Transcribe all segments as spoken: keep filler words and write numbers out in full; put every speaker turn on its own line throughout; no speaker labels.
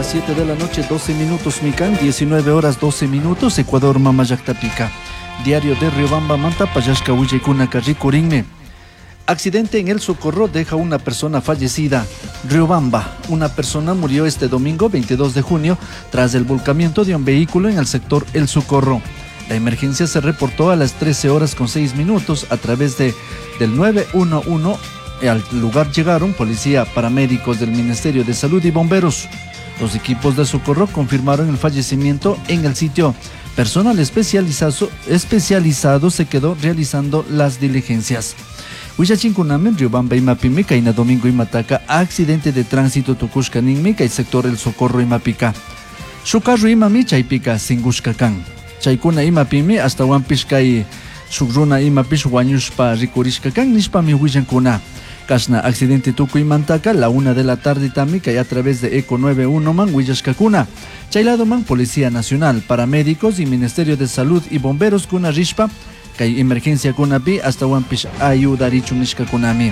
siete de la noche, doce minutos, Mican, diecinueve horas, doce minutos, Ecuador, Mamayactapica. Diario de Riobamba, Manta, Payashka, Huillecuna, Carricurinme. Accidente en El Socorro deja una persona fallecida. Riobamba, una persona murió este domingo veintidós de junio tras el volcamiento de un vehículo en el sector El Socorro. La emergencia se reportó a las trece horas con seis minutos a través de, del nueve uno uno. Al lugar llegaron policía, paramédicos del Ministerio de Salud y bomberos. Los equipos de socorro confirmaron el fallecimiento en el sitio. Personal especializado, especializado se quedó realizando las diligencias. Huichachincunamen, Riobamba y Mapimica, y Domingo y Mataca, accidente de tránsito Tucuscaninmica y sector El Socorro y Mapica. Shukarru y Mami, Chaypica, Singushkakan. Chaykuna y Mapimi, hasta Wampishka y Shukruna y Mapish, Wanyushpa, Rikurishkakan, Nishpami Huichancuna. Kasna, accidente Tuku y Mantaca, la una de la tarde Tamica y a través de Eco nueve uno man, Huichashkakuna. Chaylado man, Policía Nacional, paramédicos y Ministerio de Salud y bomberos kuna Rishpa, Kay emergencia kunapi hasta Wampish ayudarichu nishkakunami.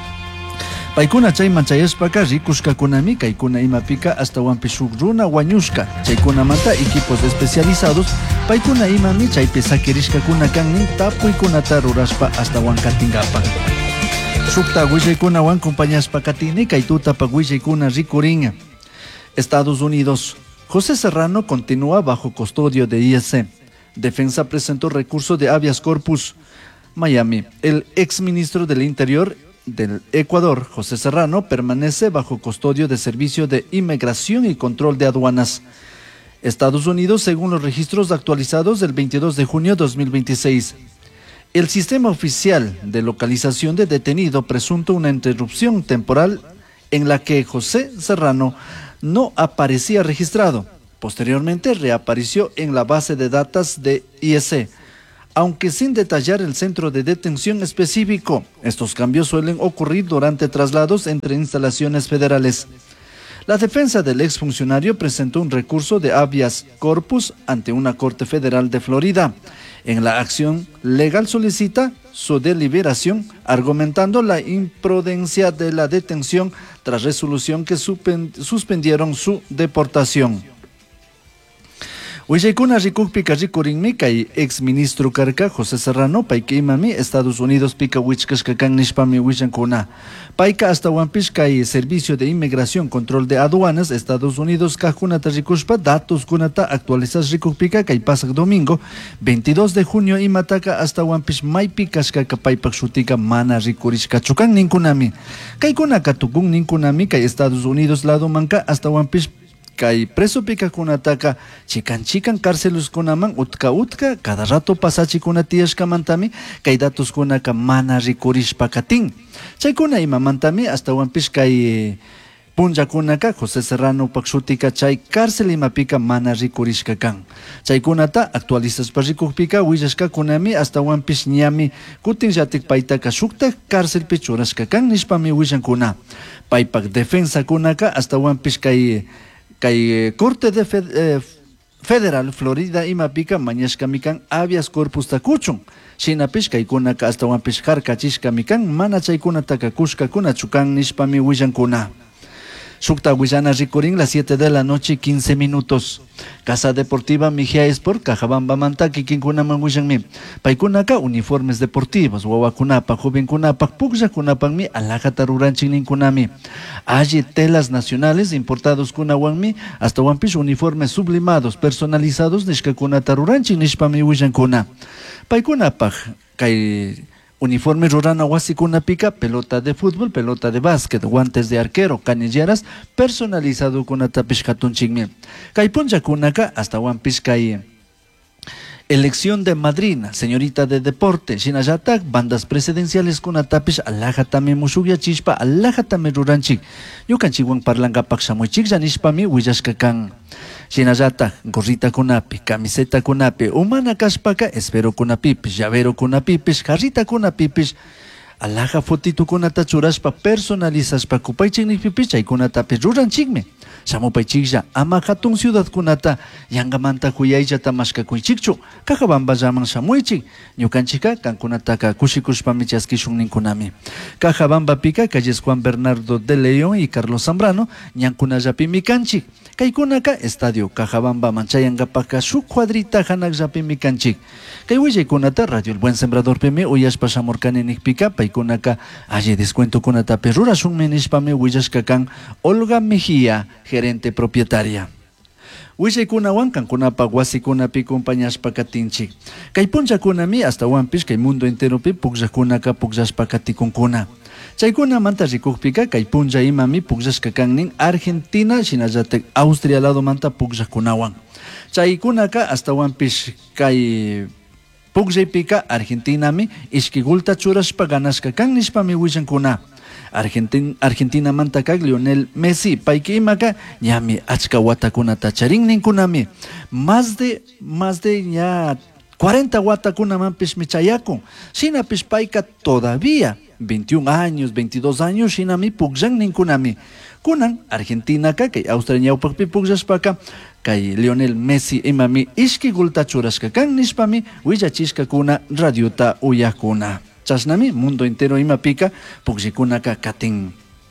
Paikuna chayman chayashpaka rikushkakunami, Kaykuna imapika hasta Wampish runa wañushka, Chaykuna manta equipos especializados, Paikuna imami chaype sakirishkakuna kannin tapuykunata rurashpa hasta Wankatingapa. Shukta Huichaykuna wan compañashpa katini, Kaytutapa Huichaykuna rikurin. Estados Unidos. José Serrano continúa bajo custodio de I S E. Defensa presentó recurso de habeas corpus. Miami. El exministro del Interior del Ecuador, José Serrano, permanece bajo custodio de Servicio de Inmigración y Control de Aduanas. Estados Unidos, según los registros actualizados del veintidós de junio de dos mil veintiséis. El sistema oficial de localización de detenido presunto una interrupción temporal en la que José Serrano no aparecía registrado. Posteriormente reapareció en la base de datos de I S E, aunque sin detallar el centro de detención específico. Estos cambios suelen ocurrir durante traslados entre instalaciones federales. La defensa del exfuncionario presentó un recurso de habeas corpus ante una corte federal de Florida. En la acción legal solicita su deliberación, argumentando la imprudencia de la detención tras resolución que suspendieron su deportación. Huichaykuna rikukpika rikurinmika y ex ministro Carca José Serrano paika imami Estados Unidos pika huichkashkakan nishpami huichankuna. Paika hasta Wampishka y Servicio de Inmigración Control de Aduanas Estados Unidos kajkunata rikushpa datos kunata actualizas rikukpika kay pasak domingo veintidós de junio y Mataca hasta Wampish maypi kashkaka paypak shutika mana rikurishkachukan ninkunami. Kaykuna katukun ninkunami kay Estados Unidos lado manka hasta Wampish kay preso pika kunataka chikan chikan cárcelos kunaman utka utka cada rato pasachi kunatiyashka mantami kay datos kunaka mana rikurishpa katin. Chaykuna imamantami hasta Wampish kay punja kunaka José Serrano pakshutika chay cárcel imapika mana rikurishka kan. Chaykunata actualizas pa rikukpika willashka kunami hasta Wampish ñami kutin llatik paytaka shukta cárcel pichurashka kan nishpami willankuna. Paypak defensa kunaka hasta Wampish kay Kay Corte de Fed, eh, Federal Florida imapica mañashka mikan habeas corpus takuchun. Shinapish kaykunaka hasta Wampish harkachishka mikan mana chaykunataka kushka kuna chukan nishpami willankuna. Shukta Huillana rikurin las siete de la noche quince minutos. Casa Deportiva Mijia Sport Cajabamba Mantaki Kinkunaman Huillanmi. Paikunaka uniformes deportivos. Wawakunapa Jovenkunapa Pukyakunapanmi Alajata Ruranchik Ninkunami. Allí telas nacionales importados kunawanmi hasta Wampish uniformes sublimados personalizados Nishkakunata Ruranchik Nishpami Huillankuna. Paikunapa Kay uniforme rurana huasikunapika, pelota de fútbol, pelota de básquet, guantes de arquero, canilleras, personalizado con atapish katunchigmi. Kaipunja kunaka hasta Wampish kay elección de madrina, señorita de deporte, shinayatak, bandas presidenciales con atapish alajatame mushugya chispa, alajatame ruranchik. Yukanchiwan parlanga pakshamoychik janishpami willashkakan. Shinayata, gorrita kunapi, camiseta kunapi, humana kashpaka, espero kunapipish, llavero kunapipish, jarrita kunapipish, Alaja fotitukunata churaspa personalizaspa kupaychiknikpipish chaykunatapi ruranchikmi. Shamupaychiklla ama hatun ciudadkunata yangamanta kuyayllata mashkakuychikchu Cajabamba llaman shamuychik ñukanchika kankunataka kushikushpami chaskishun ninkunami. Cajabambapika calles Juan Bernardo de León y Carlos Zambrano ñankunallapimi kanchik. Kaykunaka estadio Cajabamba manchayangapaka shuk cuadrita hanakllapimi kanchik. Kay willaykunata Radio El Buen Sembrador pimi uyashpa shamurkaninigpika paykunaka alli descuentokunatapi rurashunmi nishpami willashkakan Olga Mejía, gerente propietaria. Willaykunawan kankunapa wasikunapi compañashpa katinchik. Kay punchakunami hasta wanpish kay mundo enteropi pukllakunaka pukllashpa katikunkuna. Chaykunamanta rikukpika kay puncha imami pukllashka kannin Argentina shinallatek Austria lado manta pukllakunawan. Chaykunaka hasta wanpish kay pukllapika Argentinami ishkigulta churashpa ganashka kan nishpami willankuna. Argentina, Argentina mantaka Lionel Messi payki imaka ñami achka watakunata charin ninkunami. Más de más de ya cuarenta watakunamanpish michayaku. Shinapish payka todavía veintiún años, veintidós años shinami pugllan ninkunami. Kunan Argentina ka kay Austria ñawpakpi pugllashpaka kay Lionel Messi imami ishkigulta churashka kan nishpami willachishka kuna radiota uyakuna. Chasnami mundo entero imapika pugllikunaka katin.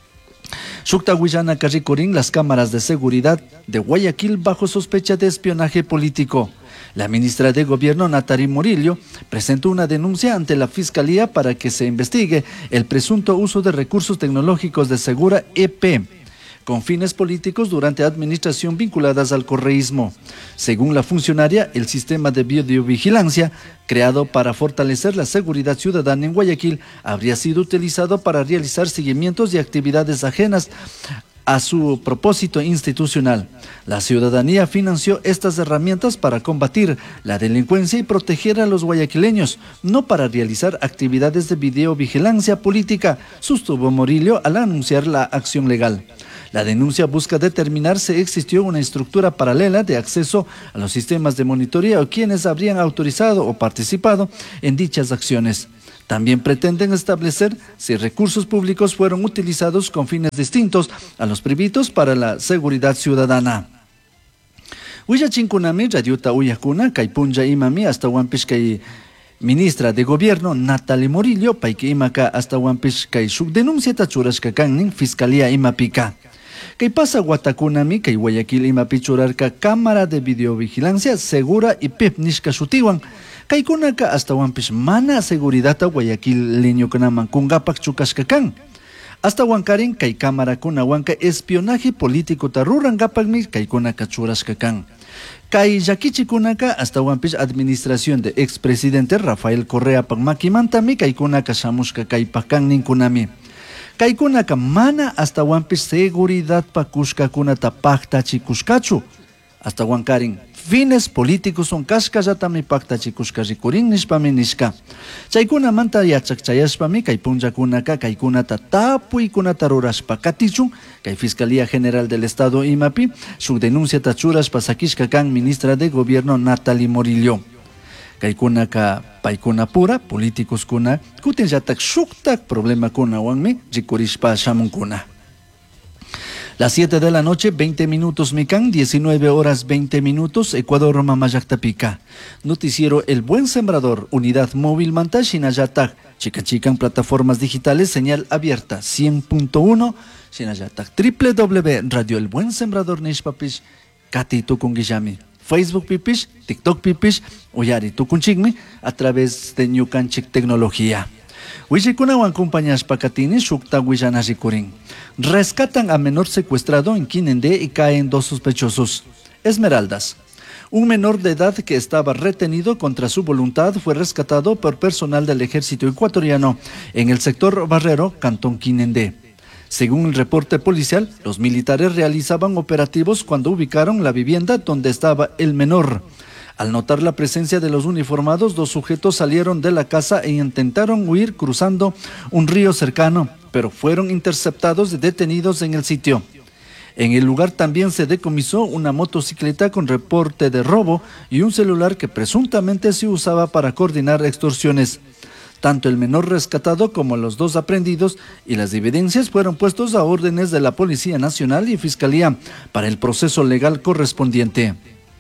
Shukta Huillanaka rikurin las cámaras de seguridad de Guayaquil bajo sospecha de espionaje político. La ministra de Gobierno, Nathalie Morillo, presentó una denuncia ante la Fiscalía para que se investigue el presunto uso de recursos tecnológicos de Segura E P con fines políticos durante administración vinculadas al correísmo. Según la funcionaria, el sistema de videovigilancia, creado para fortalecer la seguridad ciudadana en Guayaquil, habría sido utilizado para realizar seguimientos y actividades ajenas a su propósito institucional. La ciudadanía financió estas herramientas para combatir la delincuencia y proteger a los guayaquileños, no para realizar actividades de videovigilancia política, sostuvo Morillo al anunciar la acción legal. La denuncia busca determinar si existió una estructura paralela de acceso a los sistemas de monitoreo o quienes habrían autorizado o participado en dichas acciones. También pretenden establecer si recursos públicos fueron utilizados con fines distintos a los previstos para la seguridad ciudadana. Huillachinkunami, Radiota Uyakuna, Kaipunja Imami, hasta Wampish Kay ministra de Gobierno, Nathalie Morillo, Paiki Imaka, hasta Wampish Kay Shuk denuncia Tachurashka Kannin, Fiscalía Imapika. Kay pasa Guatakunami, Kay Guayaquil Imapi Churarka, Cámara de Videovigilancia, Segura y Pep Nishka Shutiwan. Kaykunaka hasta Wampish mana seguridad a Guayaquil leño kanaman kungapak chukashkakan. Hasta Huancarin kay cámara kunawanka espionaje político taruran gapagmi kaykunaka churashkakan. Kay yakichikunaka hasta Wampish administración de expresidente Rafael Correa pagmakimantami kaykunaka shamushka kaypakan ninkunami. Kaykunaka mana hasta Wampish seguridad pakushka kunata pakta chikushkachu. Hasta Huancarin fines políticos son kashkallata pacta chikushka rikurin nishpami nishka. Chaykuna manta yachakchayashpami kay punllakunaka kaykunata tapuykunata rurashpa katichun kay Fiscalía General del Estado Imapi shuk denuncia tachurashpa sakishka kan ministra de Gobierno Nathalie Morillo. Kaykunaka paykuna pura políticos kuna kutinllatak shuktak problema kuna wanmi rikurishpa shamunkuna. Las siete de la noche, veinte minutos Mican, diecinueve horas veinte minutos, Ecuador Mamayactapica. Noticiero El Buen Sembrador, Unidad Móvil Mantashinayatak, Chicachican, plataformas digitales, señal abierta, cien punto uno, Shinayatak, w w w punto radio el buen sembrador nishpapish, Kati Tukungillami, Facebook pipish, TikTok pipish, Uyari Tukunchigmi, a través de Ñukanchik Tecnología. Huillikunawan compañías Pacatini, Shukta Huillanashikurin. Rescatan a menor secuestrado en Quinendé y caen dos sospechosos. Esmeraldas. Un menor de edad que estaba retenido contra su voluntad fue rescatado por personal del ejército ecuatoriano en el sector Barrero, Cantón Quinendé. Según el reporte policial, los militares realizaban operativos cuando ubicaron la vivienda donde estaba el menor. Al notar la presencia de los uniformados, dos sujetos salieron de la casa e intentaron huir cruzando un río cercano, pero fueron interceptados y detenidos en el sitio. En el lugar también se decomisó una motocicleta con reporte de robo y un celular que presuntamente se usaba para coordinar extorsiones. Tanto el menor rescatado como los dos aprendidos y las evidencias fueron puestos a órdenes de la Policía Nacional y Fiscalía para el proceso legal correspondiente.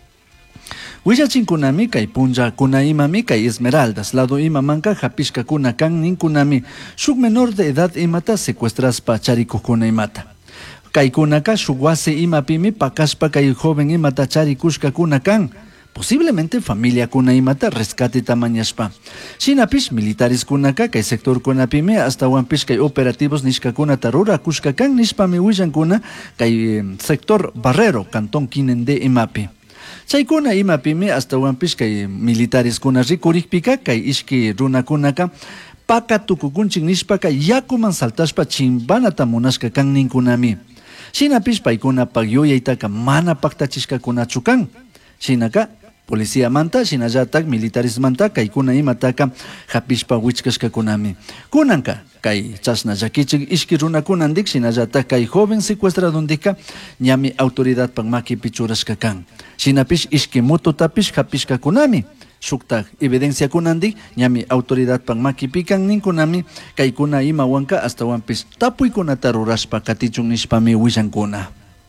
Huillachin kunami kay punja kuna imami kay Esmeraldas lado imamanka japishka kuna kan nin kunami shuk menor de edad imata secuestraspa chariko kuna imata. Kay kunaka shugwase imapimi pakashpa kay joven imata charikushka kuna kan. Posiblemente familia kuna imata rescate tamañashpa. Shinapish militares kunaka kay sector kunapime hasta wampish kay operativos nishka kuna tarura kushka kan nishpami huillan kuna kay sector Barrero cantón Quinende imapi. Chaykuna imapimi hasta wampish kay militares kuna rikurikpika kay ishki runa kunaka paka tukukunchik nishpa kay yakuman saltashpa chimbanata munashka kan ninkunami. Shinapish paykuna pagyuyaytaka mana paktachishka kunachu kan. Shinaka policía manta, shinallatak militares manta kaykuna imataka hapishpa wichkashka kunami. Kunanka kay chasna llakichik ishki runa kunandik shinallatak kay joven secuestradondika ñami autoridad pan maki pichurashka kan. Shinapish ishki mototapish hapishka kunami. Shuktak evidencia kunandik ñami autoridad pan maki pikan ninkunami kaykuna imawanka hasta wampish tapuykunata rurashpa katichun nishpami wishankuna.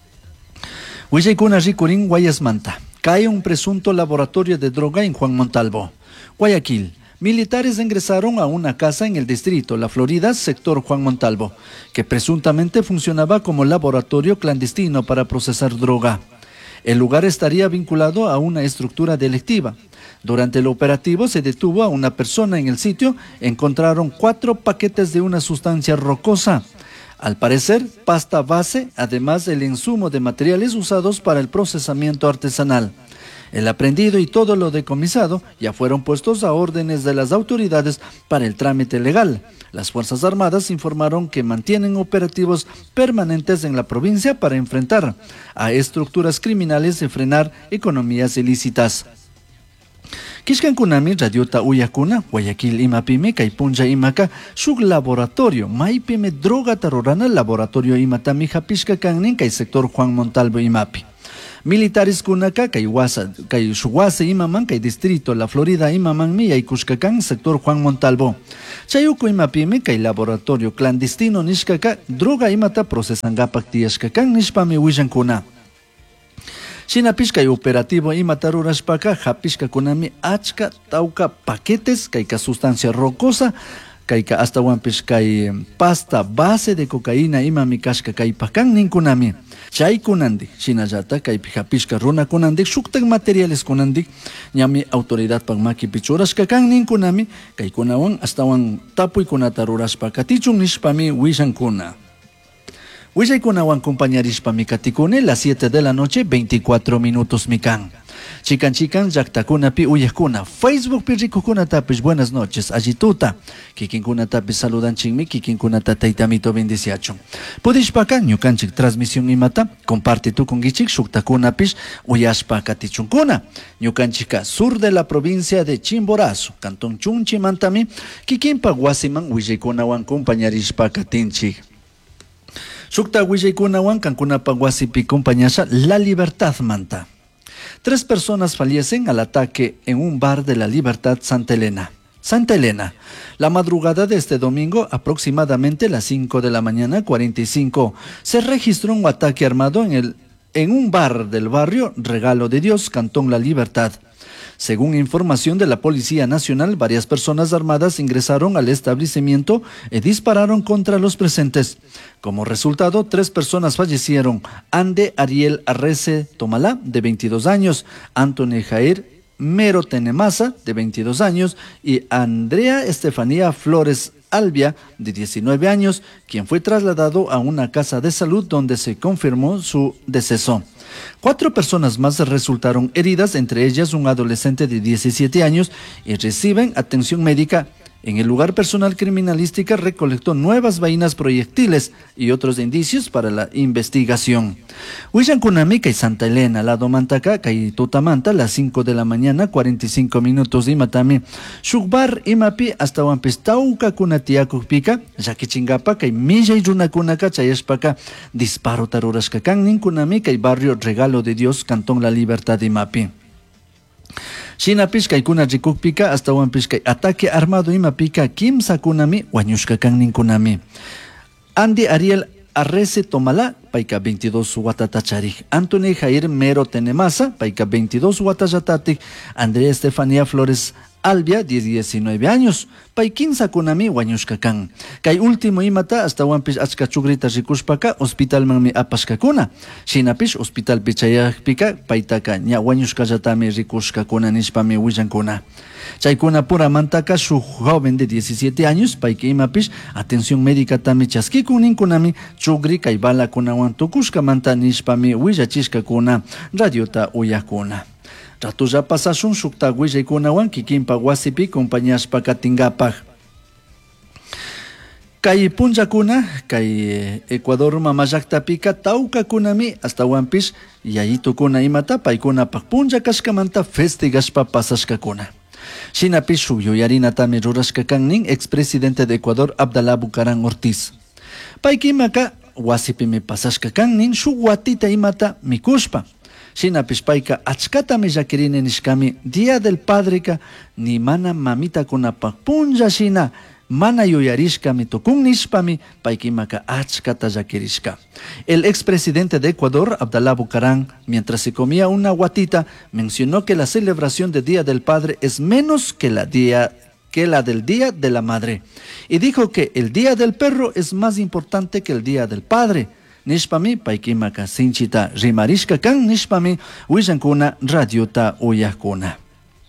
Willaykuna rikurin Guayas manta. Cae un presunto laboratorio de droga en Juan Montalvo. Guayaquil. Militares ingresaron a una casa en el distrito La Florida, sector Juan Montalvo, que presuntamente funcionaba como laboratorio clandestino para procesar droga. El lugar estaría vinculado a una estructura delictiva. Durante el operativo se detuvo a una persona en el sitio. Encontraron cuatro paquetes de una sustancia rocosa. Al parecer, pasta base, además del insumo de materiales usados para el procesamiento artesanal. El aprendido y todo lo decomisado ya fueron puestos a órdenes de las autoridades para el trámite legal. Las Fuerzas Armadas informaron que mantienen operativos permanentes en la provincia para enfrentar a estructuras criminales y frenar economías ilícitas. Kishkan kunami radiota uyakuna, Guayaquil imapime kay punja imaka, shuk laboratorio, maipime droga tarorana laboratorio imatami hapishka kannin kay sector Juan Montalvo imapi. Militares kunaka kay wasa, kay shuwase imaman kay distrito La Florida imaman mi yaykushkakan sector Juan Montalvo. Chayuko imapime kay laboratorio clandestino nishkaka, droga imata procesangapak tiyashkakan nishpami willankuna. Shinapish kay operativo imatarurashpaka hapishka kunami achka tauka paquetes kayka sustancia rocosa kayka hasta wampish kay pasta base de cocaína imami kashka kay pakan ninkunami. Chay kunandi shinallata kay hapishka runa kunandi shuktak materiales kunandi ñami autoridad pagmaki pichurashka kan ninkunami kay kunawan hasta wan tapuy kunatarurashpaka tichun nishpami wishankuna. Huillay-kunawan compañarishpa mikatikune las siete de la noche, veinticuatro minutos mikan. Chican chican, yaktakunapi uyakuna. Facebook pirrikukuna tapis, buenas noches. Allituta. Kikinkuna tapis saludan chingmi, kikinkunata taitamito bendiciacho. Pudishpaka, ñukanchik transmisión imata, comparte tu con gichik, shuktakunapis, uyashpa katichunkuna. Ñukanchika, sur de la provincia de Chimborazo, cantón Chunchimantami, kikinpa guasiman, huillay-kunawan compañarishpa katinchik. Shukta Huillay-kunawan kankunapa wasipi compañasha La Libertad manta. Tres personas fallecen al ataque en un bar de La Libertad Santa Elena. Santa Elena. La madrugada de este domingo, aproximadamente las cinco de la mañana, cuarenta y cinco, se registró un ataque armado en, el, en un bar del barrio Regalo de Dios, cantón La Libertad. Según información de la Policía Nacional, varias personas armadas ingresaron al establecimiento y dispararon contra los presentes. Como resultado, tres personas fallecieron: Ande Ariel Arrece Tomalá, de veintidós años, Anthony Jair Mero Tenemasa, de veintidós años, y Andrea Estefanía Flores Albia, de diecinueve años, quien fue trasladado a una casa de salud donde se confirmó su deceso. Cuatro personas más resultaron heridas, entre ellas un adolescente de diecisiete años, y reciben atención médica. En el lugar, personal criminalística recolectó nuevas vainas proyectiles y otros indicios para la investigación. Huillankunami kay Santa Elena, lado Mantaca, kay Tutamanta, las cinco de la mañana, cuarenta y cinco minutos de Matami. Shukbar imapi hasta Wampistauca kunatiakukpika, Yakichingapa, kay Millay Runakunaka, Chayashpaka, disparo tarurashkakan ninkunami kay barrio Regalo de Dios, cantón La Libertad imapi. Shinapish kaykuna rikukpika hasta wanpish kay ataque armado imapika kimsa kunami wañushka kan ninkunami. Andy Ariel Arrece Tomala, paika veintidós watatachari. Anthony Jair Mero Tenemasa, paika veintidós watatachati. Andrea Estefanía Flores Albia, diecinueve años. Paikinsa kunami wañushkakan. Kay último imata hasta wampish achka chugrita rikushpaka hospital manmi apashkakuna. Shinapish hospital pichayakpika paitaka nya wañushkallatami rikushkakuna nishpami willankuna. Chaykuna pura mantaka su joven de diecisiete años paiki imapish atención médica tami chaskikun ninkunami chugri kay bala kunawan tukushka manta nishpami willachishkakuna radiota uyakuna. Ratulla pasashun shukta willaykunawan kikinpa wasipi compañashpa katingapaj. Kay punllakuna, kay Ecuador mamallaqtapika tawkakunami hasta wampish yayitukuna imata paykunapaj punlla kashkamanta festigashpa pasashkakuna. Shinapish shuyuyarinatami rurashkakannin expresidente de Ecuador Abdalá Bucaram Ortiz. Paykimaka wasipimi pasashkakannin shuk watita imata mikushpa. Shinapish payka achkatami llakirini nishkami Día del Padreka ni mana mamita kunapaq punlla shina mana yuyarishkami tukun nishpami paykimaka achkata llakirishka. El expresidente de Ecuador, Abdalá Bucaram, mientras se comía una guatita, mencionó que la celebración del Día del Padre es menos que la, día, que la del Día de la Madre. Y dijo que el Día del Perro es más importante que el Día del Padre. Nishpami paykimaka sinchita rimarishka kan nishpami willankuna radiota uyakuna.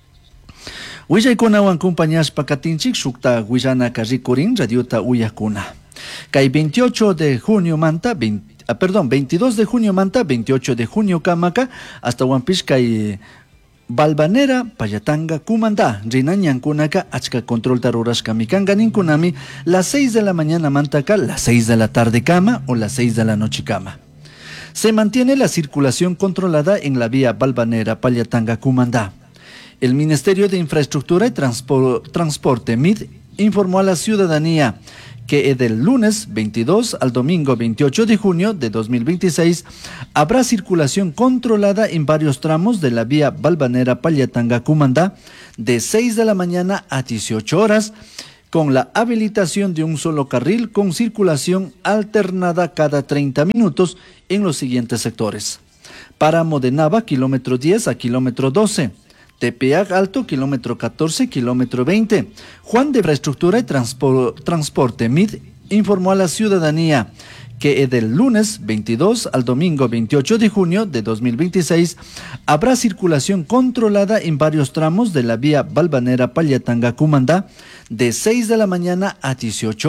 Willaykunawan compañashpa katinchik shukta willana rikurin radiota uyakuna. Kay veintiocho de junio manta, veinte, ah, perdón, veintidós de junio manta, veintiocho de junio kamaka, hasta wampish kay Balvanera Payatanga Kumanda, Rinañankunaka, Achka Control Tarurashka Mikanga Ninkunami, las seis de la mañana mantaka, las seis de la tarde cama o las seis de la noche cama. Se mantiene la circulación controlada en la vía Balvanera Payatanga Kumanda. El Ministerio de Infraestructura y Transpor Transporte M I D informó a la ciudadanía que del lunes veintidós al domingo veintiocho de junio de dos mil veintiséis habrá circulación controlada en varios tramos de la vía Balvanera Payatanga Kumanda de seis de la mañana a dieciocho horas con la habilitación de un solo carril con circulación alternada cada treinta minutos en los siguientes sectores. Páramo de Nava, kilómetro diez a kilómetro doce. Tepeyac Alto, kilómetro catorce, kilómetro veinte. Juan de Infraestructura y Transpor Transporte M I D informó a la ciudadanía que del lunes veintidós al domingo veintiocho de junio de dos mil veintiséis habrá circulación controlada en varios tramos de la vía Balvanera Payatanga Kumanda de seis de la mañana a dieciocho